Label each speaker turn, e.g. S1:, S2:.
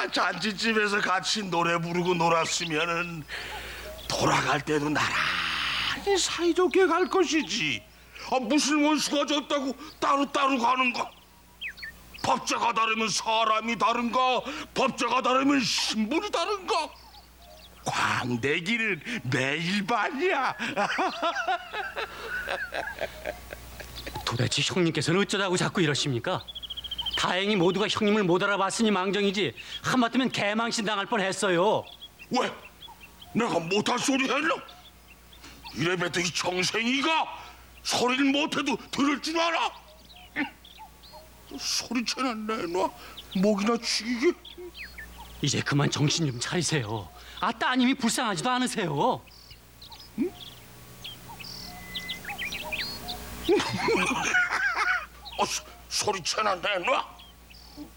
S1: 잔치집에서 같이 노래 부르고 놀았으면은 돌아갈 때도 나란히 사이좋게 갈 것이지. 무슨 원수가 졌다고 따로따로 가는가? 법자가 다르면 사람이 다른가? 법자가 다르면 신분이 다른가? 광대기는 매일 반이야.
S2: 도대체 형님께서는 어쩌다고 자꾸 이러십니까? 다행히 모두가 형님을 못 알아봤으니 망정이지 한마디면 개망신 당할 뻔했어요.
S1: 왜? 내가 못할 소리 했나? 이래봬도 이 정생이가 소리를 못해도 들을 줄 알아? 소리채나 내놔. 목이나 죽이게.
S2: 이제 그만 정신 좀 차리세요. 아, 따님이 불쌍하지도 않으세요.
S1: 소리채나 내놔.